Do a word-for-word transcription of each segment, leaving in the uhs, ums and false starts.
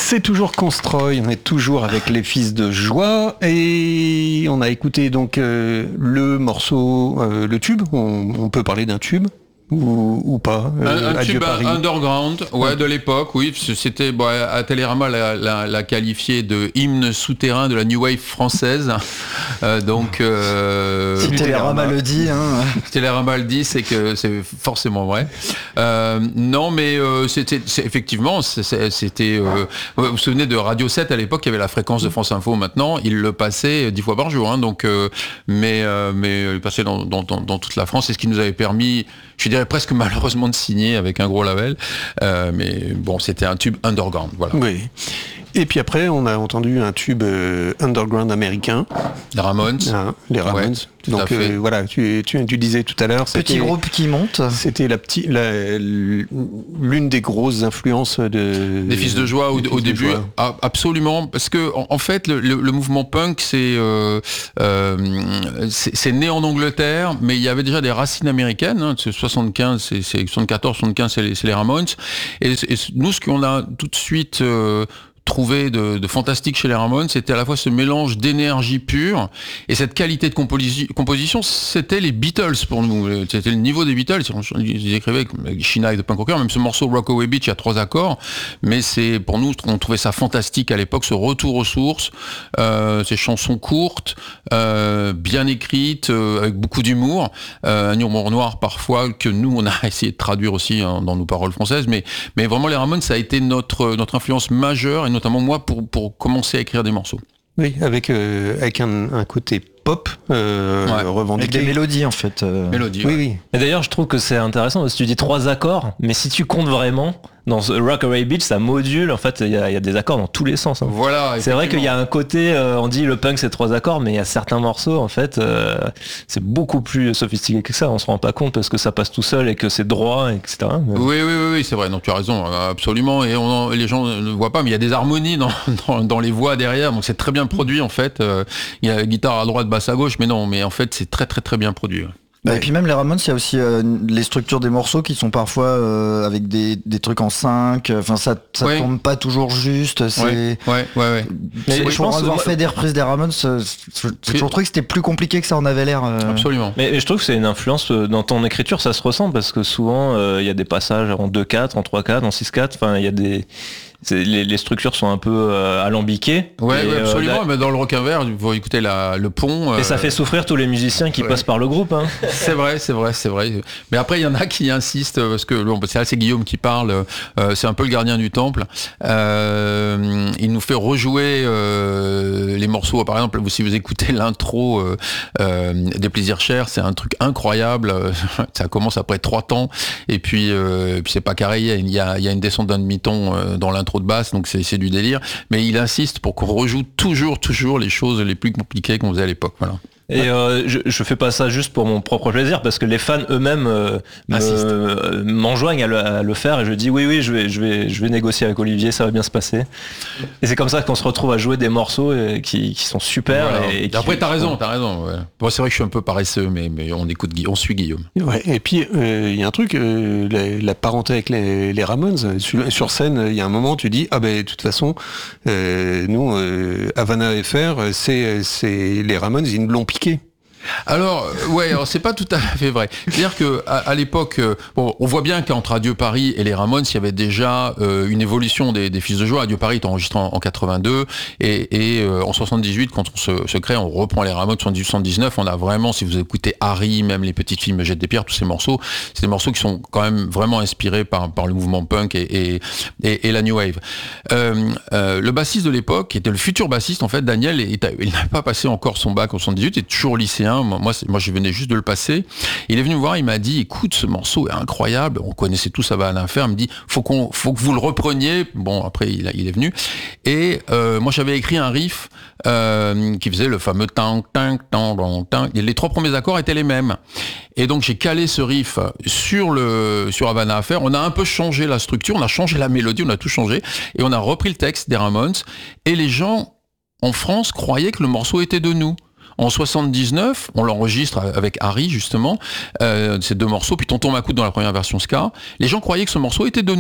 C'est toujours Constroy, on est toujours avec les Fils de Joie et on a écouté donc euh, le morceau, euh, le tube, on, on peut parler d'un tube ou, ou pas euh, Un, un Adieu tube Paris. underground, ouais, ouais, de l'époque, oui, c'était bon, à Télérama l'a, l'a, l'a qualifié de hymne souterrain de la New Wave française, euh, donc euh, si Télérama le dit, hein. Si Télérama le dit, c'est que c'est forcément vrai. Euh, non, mais euh, c'était c'est, effectivement, c'est, c'était. Euh, vous vous souvenez de Radio sept à l'époque, il y avait la fréquence de France Info. Maintenant, il le passait dix fois par jour, hein, donc, euh, mais euh, mais il passait dans, dans, dans, dans toute la France, c'est ce qui nous avait permis, je dirais presque malheureusement, de signer avec un gros label, euh, mais bon, c'était un tube underground, voilà. Oui. Et puis après, on a entendu un tube euh, underground américain. Les Ramones. Ah, les Ramones. Ouais, donc euh, voilà, tu, tu, tu disais tout à l'heure. Petit groupe qui monte. C'était la petite, la, l'une des grosses influences de des Fils de Joie au, au début. Ah, absolument, parce que en, en fait, le, le, le mouvement punk, c'est, euh, euh, c'est c'est né en Angleterre, mais il y avait déjà des racines américaines. Hein, c'est soixante-quinze, c'est, c'est soixante-quatorze, soixante-quinze, c'est les, c'est les Ramones. Et, et nous, ce qu'on a tout de suite euh, trouvé de, de fantastique chez les Ramones, c'était à la fois ce mélange d'énergie pure et cette qualité de composi- composition, c'était les Beatles pour nous, c'était le niveau des Beatles. Ils écrivaient avec China et de Punk Rocker, même ce morceau Rockaway Beach, il y a trois accords, mais c'est pour nous, on trouvait ça fantastique à l'époque, ce retour aux sources, euh, ces chansons courtes, euh, bien écrites, euh, avec beaucoup d'humour, euh, un humour noir parfois que nous on a essayé de traduire aussi hein, dans nos paroles françaises, mais mais vraiment les Ramones, ça a été notre notre influence majeure et notamment moi pour, pour commencer à écrire des morceaux. Oui, avec, euh, avec un, un côté pop euh, ouais, revendiqué. Avec des mélodies en fait. Euh... Mélodies, oui, ouais. oui. Et d'ailleurs, je trouve que c'est intéressant parce que tu dis trois accords, mais si tu comptes vraiment, dans Rockaway Beach, ça module, en fait, il y, y a des accords dans tous les sens. Hein. Voilà. C'est vrai qu'il y a un côté, euh, on dit le punk c'est trois accords, mais il y a certains morceaux, en fait, euh, c'est beaucoup plus sophistiqué que ça. On se rend pas compte parce que ça passe tout seul et que c'est droit, et cetera. Mais... Oui, oui, oui, oui, c'est vrai. Donc tu as raison, absolument. Et on, les gens ne voient pas, mais il y a des harmonies dans, dans, dans les voix derrière, donc c'est très bien produit en fait. Euh, il y a guitare à droite, basse à gauche, mais non, mais en fait c'est très très très bien produit. Bah, ouais. Et puis même les Ramones, il y a aussi euh, les structures des morceaux qui sont parfois euh, avec des, des trucs en cinq. Enfin, ça, ça ouais. tombe pas toujours juste. C'est... Ouais, ouais, ouais. ouais. Mais pour je pense avoir fait des reprises des Ramones, j'ai toujours trouvé que c'était plus compliqué que ça en avait l'air. Euh... Absolument. Mais, mais je trouve que c'est une influence dans ton écriture, ça se ressent parce que souvent il euh, y a des passages en deux quatre, en trois quatre, en six quatre. Enfin, il y a des C'est, les, les structures sont un peu euh, alambiquées. Ouais, et, ouais absolument. Euh, là... Mais dans le Requin Vert, il faut écouter la, le pont. Et euh... ça fait souffrir tous les musiciens qui ouais. passent par le groupe. Hein. C'est vrai, c'est vrai, c'est vrai. Mais après, il y en a qui insistent parce que bon, c'est là, c'est Guillaume qui parle. Euh, c'est un peu le gardien du temple. Euh, il nous fait rejouer euh, les morceaux. Par exemple, si vous écoutez l'intro euh, euh, des Plaisirs Chers, c'est un truc incroyable. Ça commence après trois temps. Et puis, euh, et puis c'est pas carré. Il y a, il y a une descente d'un demi-ton euh, dans l'intro de basse, donc c'est, c'est du délire, mais il insiste pour qu'on rejoue toujours, toujours les choses les plus compliquées qu'on faisait à l'époque, voilà. Et euh, je, je fais pas ça juste pour mon propre plaisir, parce que les fans eux-mêmes euh, me, m'enjoignent à le, à le faire, et je dis oui, oui, je vais, je vais, je vais négocier avec Olivier, ça va bien se passer. Et c'est comme ça qu'on se retrouve à jouer des morceaux et, qui, qui sont super. Voilà. Et, et qui, après, t'as raison, t'as raison. Ouais. Bon, c'est vrai que je suis un peu paresseux, mais, mais on écoute, on suit Guillaume. Ouais. Et puis il euh, y a un truc, euh, la, la parenté avec les, les Ramones. Sur, sur scène, il y a un moment, tu dis ah ben de toute façon, euh, nous, euh, Havana F R, c'est, c'est les Ramones, ils nous l'ont piqué. Alors, ouais, alors c'est pas tout à fait vrai. C'est-à-dire que à, à l'époque, euh, bon, on voit bien qu'entre Adieu Paris et les Ramones, il y avait déjà euh, une évolution des, des Fils de Joie. Adieu Paris est enregistré en, en quatre-vingt-deux et, et euh, en soixante-dix-huit, quand on se, se crée, on reprend les Ramones. soixante-dix soixante-dix-neuf, on a vraiment, si vous écoutez Harry, même Les Petites Filles me jettent des pierres, tous ces morceaux, c'est des morceaux qui sont quand même vraiment inspirés par, par le mouvement punk et, et, et, et la New Wave. Euh, euh, le bassiste de l'époque, qui était le futur bassiste, en fait, Daniel, il, il n'a pas passé encore son bac en soixante-dix-huit, il est toujours lycéen. Moi, moi, je venais juste de le passer. Il est venu me voir, il m'a dit, écoute, ce morceau est incroyable. On connaissait tous Havana F R. Il me dit, faut qu'on, faut que vous le repreniez. Bon, après, il, a, il est venu. Et euh, moi, j'avais écrit un riff euh, qui faisait le fameux tang, tang, tang, tang, tang. Et les trois premiers accords étaient les mêmes. Et donc, j'ai calé ce riff sur le sur Havana F R. On a un peu changé la structure, on a changé la mélodie, on a tout changé, et on a repris le texte des Ramones. Et les gens en France croyaient que le morceau était de nous. En soixante-dix-neuf, on l'enregistre avec Harry, justement, euh, ces deux morceaux, puis Tonton Macoute dans la première version ska. Les gens croyaient que ce morceau était de nous.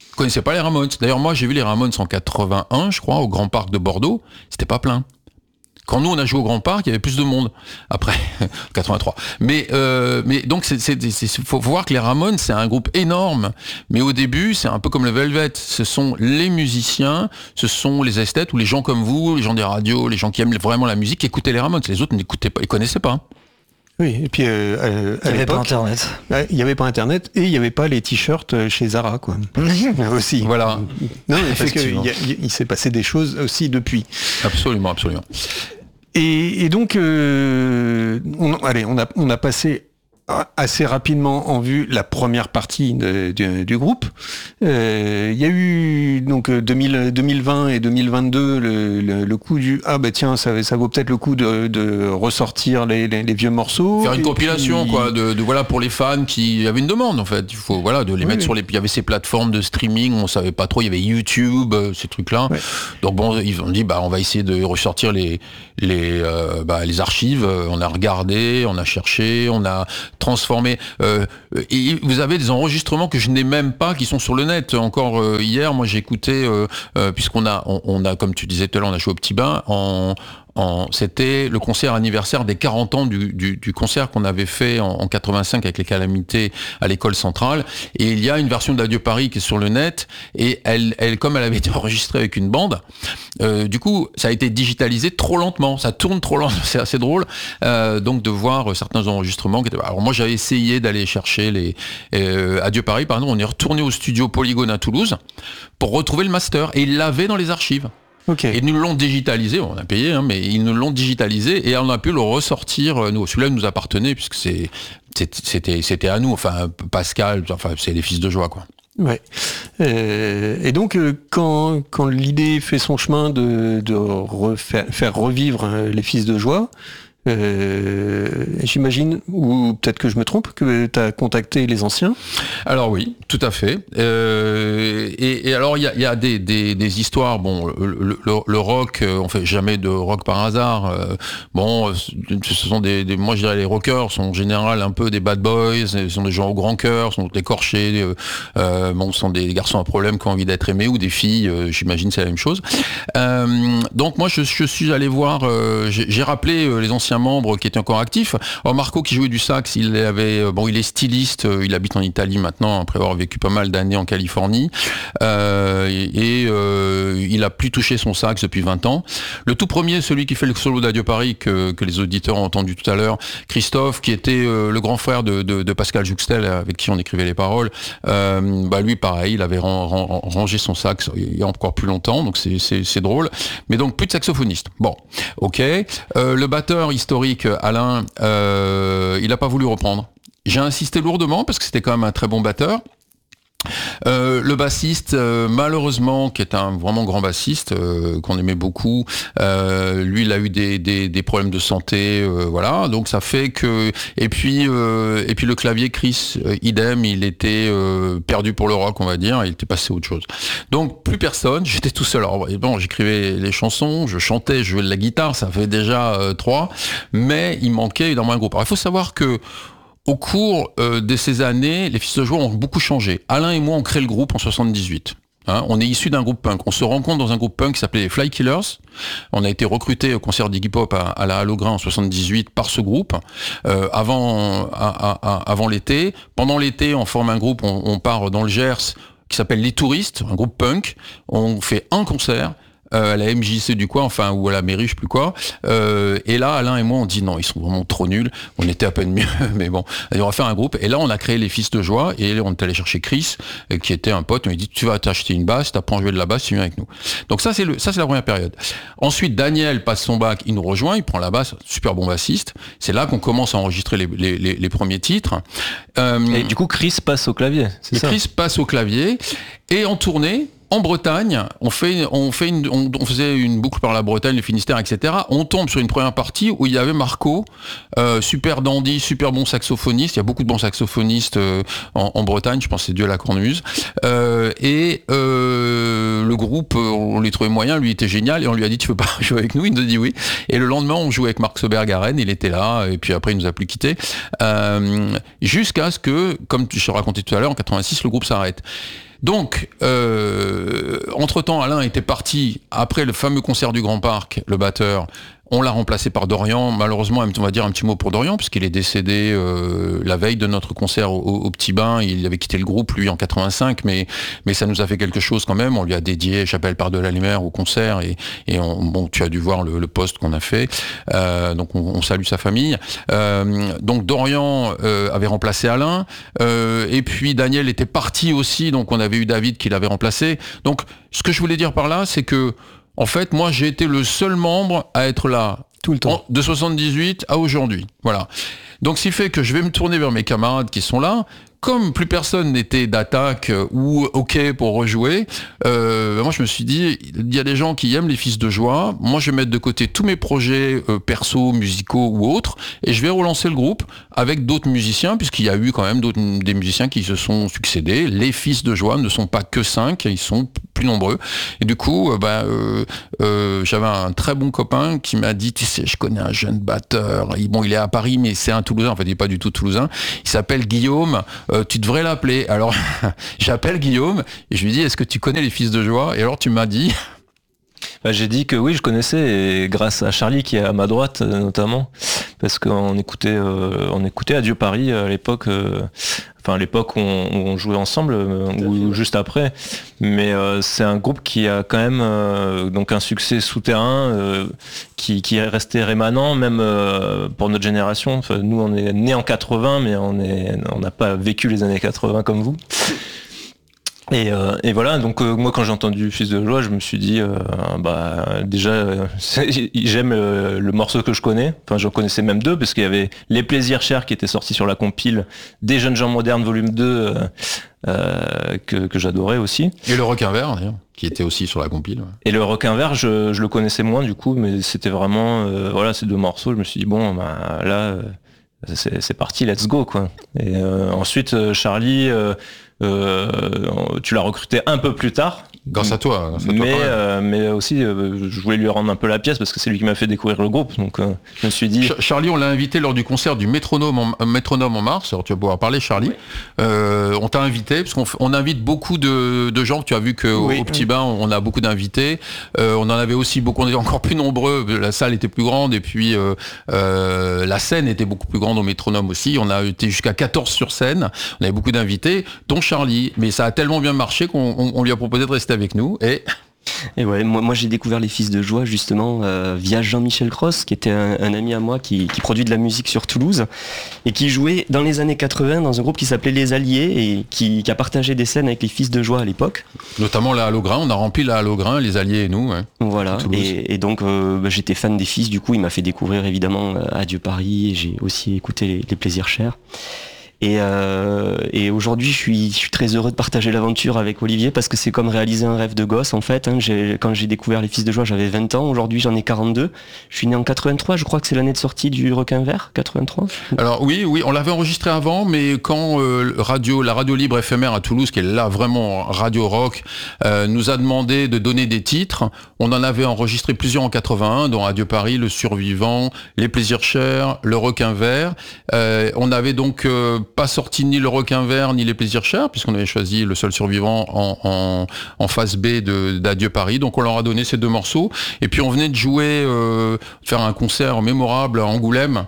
Je connaissais pas les Ramones. D'ailleurs, moi, j'ai vu les Ramones en quatre-vingt-un, je crois, au Grand Parc de Bordeaux. C'était pas plein. Quand nous on a joué au Grand Parc, il y avait plus de monde. Après, quatre-vingt-trois. Mais euh, mais donc c'est c'est c'est faut voir que les Ramones c'est un groupe énorme. Mais au début c'est un peu comme le Velvet. Ce sont les musiciens, ce sont les esthètes ou les gens comme vous, les gens des radios, les gens qui aiment vraiment la musique, qui écoutaient les Ramones. Les autres n'écoutaient pas, ils connaissaient pas. Oui, et puis euh, à, à il n'y avait pas l'époque, Internet. il n'y avait pas Internet et il n'y avait pas les t-shirts chez Zara, quoi. Aussi. Voilà. Non, mais parce qu'il il s'est passé des choses aussi depuis. Absolument, absolument. Et, et donc, euh, on, allez, on a, on a passé assez rapidement en vue la première partie de, de, du groupe. Il euh, y a eu donc deux mille, deux mille vingt et deux mille vingt-deux le, le, le coup du ah bah tiens ça, ça vaut peut-être le coup de, de ressortir les, les, les vieux morceaux. Faire une compilation puis... quoi de, de voilà pour les fans qui avaient une demande en fait. Il faut voilà de les oui, mettre oui. sur les. Il y avait ces plateformes de streaming, on savait pas trop. Il y avait YouTube, ces trucs là. Ouais. Donc bon ils ont dit bah on va essayer de ressortir les les euh, bah, les archives. On a regardé, on a cherché, on a transformé. Euh, et vous avez des enregistrements que je n'ai même pas, qui sont sur le net. Encore euh, hier, moi j'ai écouté, euh, euh, puisqu'on a, on, on a, comme tu disais tout à l'heure, on a joué au Petit Bain en En, c'était le concert anniversaire des quarante ans du, du, du concert qu'on avait fait en, en quatre-vingt-cinq avec les Calamités à l'école centrale. Et il y a une version d'Adieu Paris qui est sur le net. Et elle, elle comme elle avait été enregistrée avec une bande, euh, du coup, ça a été digitalisé trop lentement. Ça tourne trop lentement. C'est assez drôle. Euh, donc de voir certains enregistrements. Qui étaient... Alors moi, j'avais essayé d'aller chercher les euh, Adieu Paris. Par exemple, on est retourné au studio Polygone à Toulouse pour retrouver le master. Et ils l'avaient dans les archives. Okay. Et ils nous l'ont digitalisé, on a payé, hein, mais ils nous l'ont digitalisé et on a pu le ressortir. Nous, celui-là nous appartenait puisque c'est, c'était, c'était à nous. Enfin, Pascal, enfin, c'est les Fils de Joie, quoi. Ouais. Euh, et donc, euh, quand, quand l'idée fait son chemin de, de refaire, faire revivre hein, les Fils de Joie. Euh, j'imagine, ou peut-être que je me trompe, que tu as contacté les anciens. Alors oui, tout à fait. Euh, et, et alors il y a, y a des, des, des histoires. Bon, le, le, le rock, on fait jamais de rock par hasard. Euh, bon, ce sont des, des, moi je dirais les rockers sont en général un peu des bad boys. Ce sont des gens au grand cœur, sont écorchés. Euh, bon, ce sont des garçons à problème qui ont envie d'être aimés ou des filles. Euh, j'imagine c'est la même chose. Euh, donc moi je, je suis allé voir. Euh, j'ai, j'ai rappelé les anciens membres qui étaient encore actifs. Alors Marco qui jouait du sax, il avait, bon, il est styliste, il habite en Italie maintenant après avoir vécu pas mal d'années en Californie, euh, et, et euh, il a plus touché son sax depuis vingt ans. Le tout premier, celui qui fait le solo d'Adieu Paris que, que les auditeurs ont entendu tout à l'heure, Christophe, qui était euh, le grand frère de, de, de Pascal Juxtel avec qui on écrivait les paroles. Euh, bah lui, pareil, il avait ran, ran, rangé son sax il y a encore plus longtemps, donc c'est, c'est, c'est drôle. Mais donc plus de saxophoniste. Bon, ok. Euh, le batteur historique, Alain, euh, il n'a pas voulu reprendre. J'ai insisté lourdement parce que c'était quand même un très bon batteur. Euh, le bassiste, euh, malheureusement, qui est un vraiment grand bassiste euh, qu'on aimait beaucoup, euh, lui, il a eu des, des, des problèmes de santé, euh, voilà. Donc ça fait que et puis euh, et puis le clavier, Chris, euh, idem, il était euh, perdu pour le rock, on va dire. Il était passé à autre chose. Donc plus personne. J'étais tout seul. Alors bon, j'écrivais les chansons, je chantais, je jouais de la guitare, ça fait déjà euh, trois. Mais il manquait évidemment un groupe. Alors il faut savoir que au cours euh, de ces années, les Fils de Joie ont beaucoup changé. Alain et moi, on crée le groupe en soixante-dix-huit. Hein, on est issu d'un groupe punk. On se rencontre dans un groupe punk qui s'appelait les Fly Killers. On a été recruté au concert d'Iggy Pop à, à la Halograin en soixante-dix-huit par ce groupe. Euh, avant, à, à, à, avant l'été. Pendant l'été, on forme un groupe, on, on part dans le Gers qui s'appelle Les Touristes, un groupe punk. On fait un concert. Euh, à la M J C du quoi, enfin, ou à la mairie, je sais plus quoi. Euh, et là, Alain et moi, on dit non, ils sont vraiment trop nuls. On était à peine mieux, mais bon. Allez, on va faire un groupe. Et là, on a créé les Fils de Joie, et on est allé chercher Chris, euh, qui était un pote. On lui dit, tu vas t'acheter une basse, t'apprends à jouer de la basse, tu viens avec nous. Donc ça, c'est le, ça, c'est la première période. Ensuite, Daniel passe son bac, il nous rejoint, il prend la basse, super bon bassiste. C'est là qu'on commence à enregistrer les, les, les, les premiers titres. Euh, et du coup, Chris passe au clavier, c'est ça? Chris passe au clavier, et en tournée, en Bretagne, on fait, on fait une, on, on faisait une boucle par la Bretagne, le Finistère, et cetera. On tombe sur une première partie où il y avait Marco, euh, super dandy, super bon saxophoniste. Il y a beaucoup de bons saxophonistes euh, en, en Bretagne. Je pense que c'est Dieu à la cornemuse. Euh, et euh, le groupe, on les trouvait moyens. Lui était génial et on lui a dit tu veux pas jouer avec nous? Il nous a dit oui. Et le lendemain, on jouait avec Marc Soberg à Rennes. Il était là et puis après il nous a plus quittés. Euh, jusqu'à ce que, comme je te racontais tout à l'heure, en quatre-vingt-six, le groupe s'arrête. Donc, euh, entre-temps, Alain était parti après le fameux concert du Grand Parc, le batteur. On l'a remplacé par Dorian. Malheureusement, on va dire un petit mot pour Dorian, puisqu'il est décédé euh, la veille de notre concert au, au Petit Bain. Il avait quitté le groupe, lui, en quatre-vingt-cinq, mais, mais ça nous a fait quelque chose quand même. On lui a dédié Chapelle par de la lumière au concert, et, et on, bon, tu as dû voir le, le post qu'on a fait. Euh, donc, on, on salue sa famille. Euh, donc, Dorian euh, avait remplacé Alain, euh, et puis Daniel était parti aussi, donc on avait eu David qui l'avait remplacé. Donc, ce que je voulais dire par là, c'est que en fait, moi, j'ai été le seul membre à être là tout le temps, en, de soixante-dix-huit à aujourd'hui. Voilà. Donc, ce qui fait que je vais me tourner vers mes camarades qui sont là. Comme plus personne n'était d'attaque ou OK pour rejouer, euh, moi je me suis dit, il y a des gens qui aiment les Fils de Joie, moi je vais mettre de côté tous mes projets euh, perso, musicaux ou autres, et je vais relancer le groupe avec d'autres musiciens, puisqu'il y a eu quand même d'autres, des musiciens qui se sont succédés. Les Fils de Joie ne sont pas que cinq, ils sont plus nombreux. Et du coup, euh, bah, euh, euh, j'avais un très bon copain qui m'a dit, tu sais, je connais un jeune batteur, il, bon il est à Paris, mais c'est un Toulousain, en fait il n'est pas du tout Toulousain, il s'appelle Guillaume, Euh, tu devrais l'appeler. Alors, j'appelle Guillaume et je lui dis, est-ce que tu connais les Fils de Joie? Et alors, tu m'as dit... Bah, j'ai dit que oui, je connaissais, et grâce à Charlie qui est à ma droite euh, notamment, parce qu'on écoutait, euh, on écoutait Adieu Paris à l'époque, euh, enfin à l'époque où on, où on jouait ensemble, euh, ou juste après. Mais euh, c'est un groupe qui a quand même euh, donc un succès souterrain, euh, qui, qui est resté rémanent même euh, pour notre génération. Enfin, nous, on est nés en quatre-vingts, mais on est, on n'a pas vécu les années quatre-vingts comme vous. Et, euh, et voilà, donc euh, moi quand j'ai entendu Fils de Joie, je me suis dit, euh, bah déjà euh, j'aime euh, le morceau que je connais, enfin j'en connaissais même deux, parce qu'il y avait Les Plaisirs Chers qui était sorti sur la compile Des Jeunes Gens Modernes volume deux, euh, euh, que, que j'adorais aussi. Et le Requin Vert d'ailleurs, qui était aussi sur la compile. Ouais. Et le Requin Vert, je, je le connaissais moins du coup, mais c'était vraiment, euh, voilà, ces deux morceaux, je me suis dit, bon, bah, là, euh, c'est, c'est parti, let's go quoi. Et euh, ensuite, euh, Charlie... Euh, Euh, tu l'as recruté un peu plus tard. Grâce à toi. Grâce à toi mais, euh, mais aussi, euh, je voulais lui rendre un peu la pièce parce que c'est lui qui m'a fait découvrir le groupe. Donc euh, je me suis dit... Ch- Charlie, on l'a invité lors du concert du Métronome en, Métronome en mars. Alors tu vas pouvoir parler, Charlie. Oui. Euh, on t'a invité, parce qu'on f- on invite beaucoup de, de gens. Tu as vu qu'au oui, au Petit oui. Bain, on a beaucoup d'invités. Euh, on en avait aussi beaucoup, on était encore plus nombreux. La salle était plus grande et puis euh, euh, la scène était beaucoup plus grande au Métronome aussi. On a été jusqu'à quatorze sur scène. On avait beaucoup d'invités, dont Charlie. Mais ça a tellement bien marché qu'on on, on lui a proposé de rester avec nous. Et... Et ouais, moi, moi j'ai découvert les Fils de Joie justement euh, via Jean-Michel Cross, qui était un, un ami à moi qui, qui produit de la musique sur Toulouse et qui jouait dans les années quatre-vingts dans un groupe qui s'appelait Les Alliés et qui, qui a partagé des scènes avec les Fils de Joie à l'époque. Notamment la Halograin, on a rempli la Halograin, Les Alliés et nous. Ouais, voilà, et, et donc euh, bah, j'étais fan des Fils, du coup il m'a fait découvrir évidemment euh, Adieu Paris, et j'ai aussi écouté Les, les Plaisirs Chers. Et, euh, et aujourd'hui, je suis, je suis très heureux de partager l'aventure avec Olivier parce que c'est comme réaliser un rêve de gosse en fait. Hein. J'ai, quand j'ai découvert les Fils de Joie, j'avais vingt ans. Aujourd'hui, j'en ai quarante-deux. Je suis né en quatre-vingt-trois. Je crois que c'est l'année de sortie du Requin Vert, quatre-vingt-trois. Alors oui, oui, on l'avait enregistré avant, mais quand euh, radio, la radio libre éphémère à Toulouse, qui est là vraiment radio rock, euh, nous a demandé de donner des titres, on en avait enregistré plusieurs en quatre-vingt-un, dont Adieu Paris, Le Survivant, Les Plaisirs Chers, Le Requin Vert. Euh, on avait donc euh, pas sorti ni Le Requin Vert ni Les Plaisirs Chers, puisqu'on avait choisi Le Seul Survivant en, en, en phase B de, d'Adieu Paris, donc on leur a donné ces deux morceaux, et puis on venait de jouer, euh, faire un concert mémorable à Angoulême,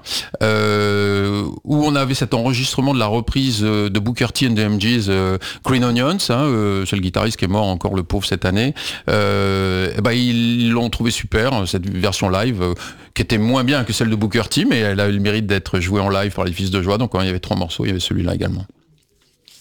euh, où on avait cet enregistrement de la reprise de Booker T and the M Gs, euh, Green Onions, hein, euh, c'est le guitariste qui est mort encore, le pauvre, cette année, euh, et ben, ils l'ont trouvé super, cette version live, euh, qui était moins bien que celle de Booker T, mais elle a eu le mérite d'être jouée en live par les Fils de Joie, donc quand il y avait trois morceaux, il y avait celui-là également.